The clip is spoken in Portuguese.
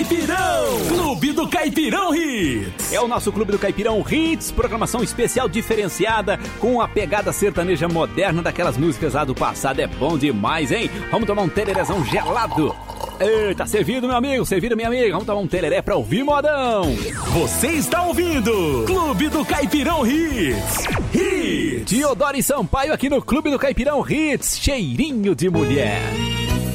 Clube do Caipirão Hits. É o nosso Clube do Caipirão Hits, programação especial diferenciada com a pegada sertaneja moderna daquelas músicas lá do passado. É bom demais, hein? Vamos tomar um tererezão gelado. Eita, servido, meu amigo, servido, minha amiga. Vamos tomar um tereré pra ouvir modão. Você está ouvindo Clube do Caipirão Hits. Teodoro e Sampaio aqui no Clube do Caipirão Hits. Cheirinho de mulher.